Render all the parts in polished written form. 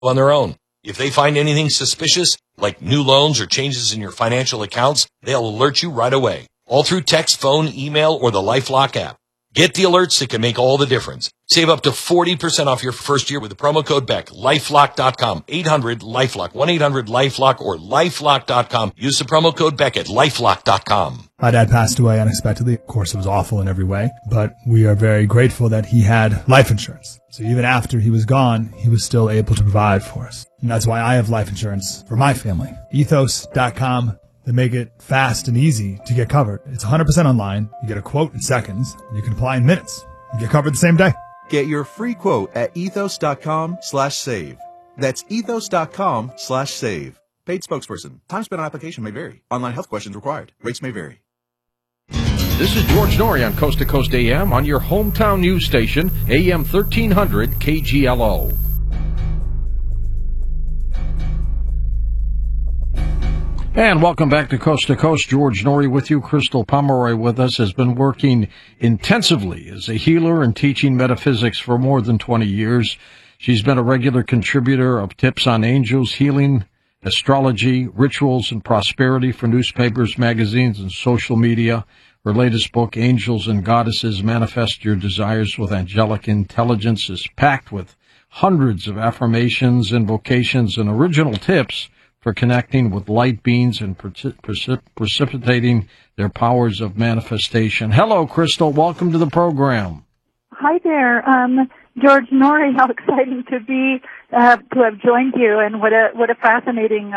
on their own. If they find anything suspicious, like new loans or changes in your financial accounts, they'll alert you right away. All through text, phone, email, or the LifeLock app. Get the alerts that can make all the difference. Save up to 40% off your first year with the promo code BECK. LifeLock.com. 800-LifeLock. 1-800-LifeLock or LifeLock.com. Use the promo code BECK at LifeLock.com. My dad passed away unexpectedly. Of course, it was awful in every way, but we are very grateful that he had life insurance. So even after he was gone, he was still able to provide for us. And that's why I have life insurance for my family. Ethos.com. They make it fast and easy to get covered. It's 100% online. You get a quote in seconds. You can apply in minutes. You get covered the same day. Get your free quote at ethos.com/save. That's ethos.com/save. Paid spokesperson. Time spent on application may vary. Online health questions required. Rates may vary. This is George Norrie on Coast to Coast AM on your hometown news station, AM 1300 KGLO. And welcome back to Coast. George Norrie with you. Crystal Pomeroy with us has been working intensively as a healer and teaching metaphysics for more than 20 years. She's been a regular contributor of tips on angels, healing, astrology, rituals, and prosperity for newspapers, magazines, and social media. Her latest book, Angels and Goddesses, Manifest Your Desires with Angelic Intelligence, is packed with hundreds of affirmations, invocations, and original tips for connecting with light beings and precipitating their powers of manifestation. Hello, Crystal. Welcome to the program. Hi there, George Norrie. How exciting to be to have joined you, and what a fascinating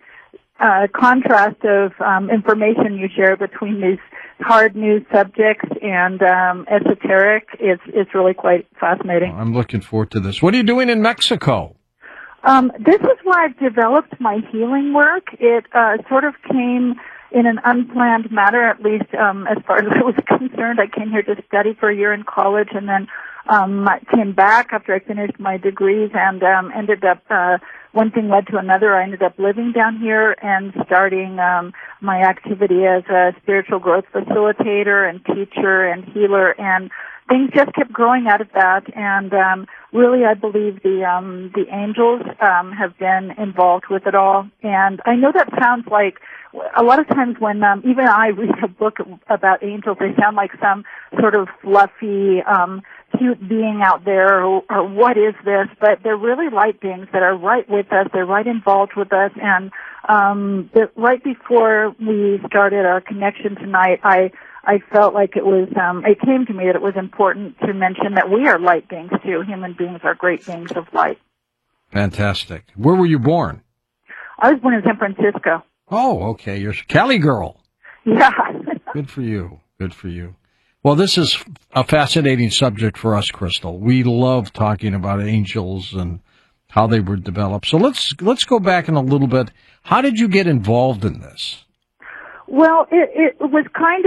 contrast of information you share between these hard news subjects and esoteric. It's really quite fascinating. I'm looking forward to this. What are you doing in Mexico? This is where I've developed my healing work. It sort of came in an unplanned manner, at least as far as I was concerned. I came here to study for a year in college, and then I came back after I finished my degrees, and ended up one thing led to another. I ended up living down here and starting my activity as a spiritual growth facilitator and teacher and healer, and things just kept growing out of that. And really, I believe the angels have been involved with it all. And I know that sounds like a lot of times when even I read a book about angels, they sound like some sort of fluffy, cute being out there, or what is this? But they're really light beings that are right with us. They're right involved with us. And right before we started our connection tonight, I felt like it came to me that it was important to mention that we are light beings too. Human beings are great beings of light. Fantastic. Where were you born? I was born in San Francisco. Oh, okay. You're a Cali girl. Yeah. Good for you. Good for you. Well, this is a fascinating subject for us, Crystal. We love talking about angels and how they were developed. So let's go back in a little bit. How did you get involved in this? Well, it was kind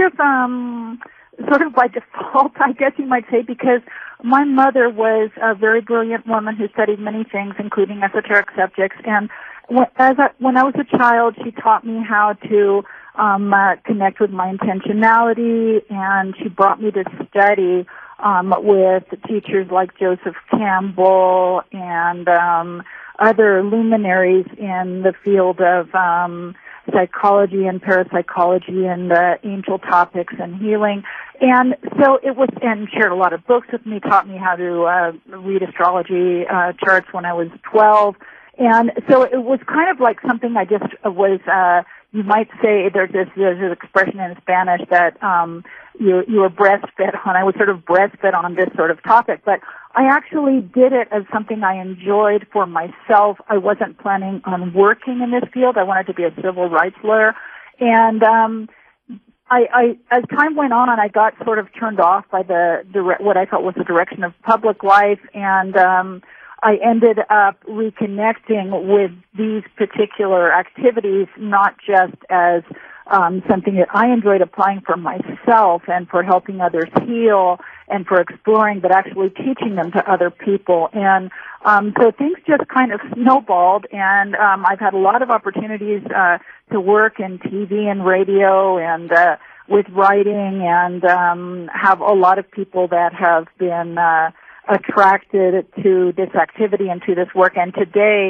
of sort of by default, I guess you might say, because my mother was a very brilliant woman who studied many things, including esoteric subjects. And when I was a child, she taught me how to connect with my intentionality, and she brought me to study with teachers like Joseph Campbell and other luminaries in the field of psychology and parapsychology and angel topics and healing. And so and shared a lot of books with me, taught me how to read astrology charts when I was 12. And so it was kind of like something I just was, you might say there's an expression in Spanish that you were breastfed on. I was sort of breastfed on this sort of topic, but I actually did it as something I enjoyed for myself. I wasn't planning on working in this field. I wanted to be a civil rights lawyer. And I as time went on, I got sort of turned off by what I felt was the direction of public life, and I ended up reconnecting with these particular activities, not just as something that I enjoyed applying for myself and for helping others heal and for exploring, but actually teaching them to other people. And so things just kind of snowballed, and I've had a lot of opportunities to work in TV and radio and with writing, and have a lot of people that have been attracted to this activity and to this work. And today,